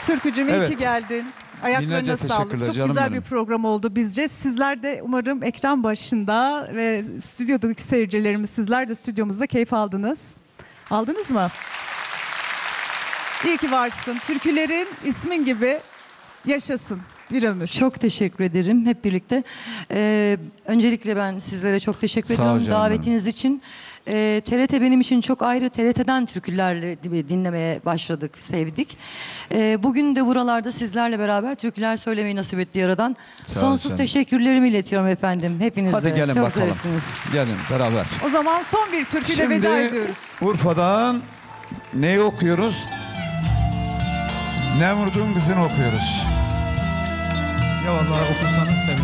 Türkücüm iyi Evet. ki geldin. Ayaklarına Binlerce sağlık. teşekkürler Çok canım güzel benim. bir program oldu bizce. Sizler de umarım ekran başında ve stüdyodaki seyircilerimiz, sizler de stüdyomuzda keyif aldınız. Aldınız mı? İyi ki varsın. Türkülerin ismin gibi yaşasın bir ömür. Çok teşekkür ederim hep birlikte. Öncelikle ben sizlere çok teşekkür Sağ ol ediyorum canım davetiniz için. TRT benim için çok ayrı. TRT'den türkülerle dinlemeye başladık, sevdik. Bugün de buralarda sizlerle beraber türküler söylemeyi nasip etti Yaradan. Sağ ol Sonsuz canım. teşekkürlerimi iletiyorum efendim hepinize. Hadi gelin çok bakalım. güzelsiniz. Gelin beraber. O zaman son bir türküyle veda ediyoruz. Urfa'dan neyi okuyoruz? Nemrud'un kızını okuyoruz. Ya vallahi okursanız sevinirim.